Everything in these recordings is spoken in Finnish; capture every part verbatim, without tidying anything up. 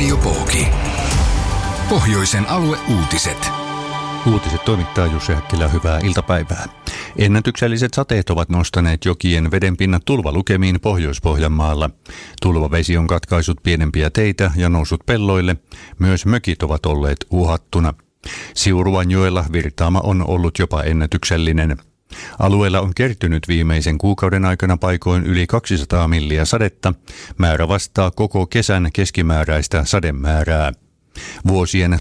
Radio Pooki. Pohjoisen alueuutiset. Uutiset toimittaa Jussi Häkkilä, hyvää iltapäivää. Ennätykselliset sateet ovat nostaneet jokien vedenpinnat tulvalukemiin Pohjois-Pohjanmaalla. Tulvavesi on katkaisut pienempiä teitä ja noussut pelloille. Myös mökit ovat olleet uhattuna. Siuruanjoella virtaama on ollut jopa ennätyksellinen. Alueella on kertynyt viimeisen kuukauden aikana paikoin yli kaksisataa milliä sadetta. Määrä vastaa koko kesän keskimääräistä sademäärää. Vuosien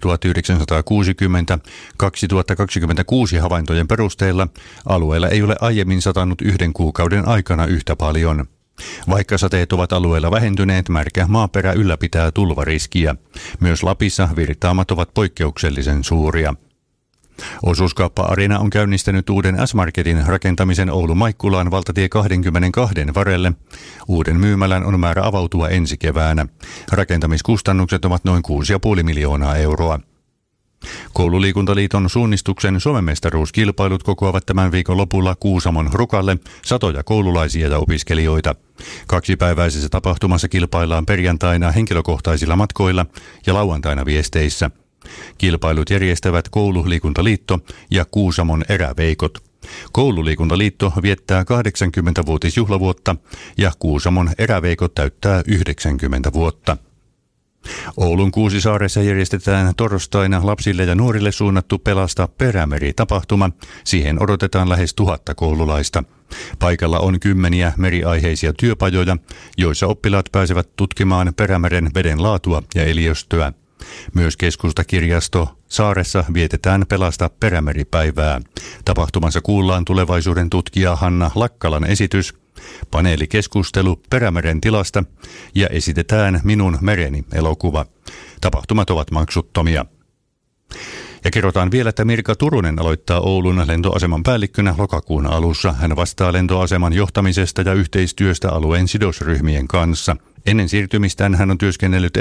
tuhatyhdeksänsataakuusikymmentä–kaksituhattakaksikymmentäkuusi havaintojen perusteella alueella ei ole aiemmin satanut yhden kuukauden aikana yhtä paljon. Vaikka sateet ovat alueella vähentyneet, märkä maaperä ylläpitää tulvariskiä. Myös Lapissa virtaamat ovat poikkeuksellisen suuria. Osuuskauppa Arina on käynnistänyt uuden S-Marketin rakentamisen Oulu-Maikkulaan valtatie kaksikymmentäkaksi varrelle. Uuden myymälän on määrä avautua ensi keväänä. Rakentamiskustannukset ovat noin kuusi pilkku viisi miljoonaa euroa. Koululiikuntaliiton suunnistuksen Suomen mestaruuskilpailut kokoavat tämän viikon lopulla Kuusamon Rukalle satoja koululaisia ja opiskelijoita. Kaksipäiväisessä tapahtumassa kilpaillaan perjantaina henkilökohtaisilla matkoilla ja lauantaina viesteissä. Kilpailut järjestävät Koululiikuntaliitto ja Kuusamon eräveikot. Koululiikuntaliitto viettää kahdeksankymmentävuotisjuhlavuotta ja Kuusamon eräveikot täyttää yhdeksänkymmentä vuotta. Oulun Kuusisaaressa järjestetään torstaina lapsille ja nuorille suunnattu Pelasta Perämeri-tapahtuma. Siihen odotetaan lähes tuhatta koululaista. Paikalla on kymmeniä meriaiheisia työpajoja, joissa oppilaat pääsevät tutkimaan Perämeren veden laatua ja eliöstöä. Myös keskustakirjasto Saaressa vietetään Pelasta Perämeri-päivää. Tapahtumassa kuullaan tulevaisuuden tutkija Hanna Lakkalan esitys, paneelikeskustelu Perämeren tilasta ja esitetään Minun mereni -elokuva. Tapahtumat ovat maksuttomia. Ja kerrotaan vielä, että Mirka Turunen aloittaa Oulun lentoaseman päällikkönä lokakuun alussa. Hän vastaa lentoaseman johtamisesta ja yhteistyöstä alueen sidosryhmien kanssa. Ennen siirtymistään hän on työskennellyt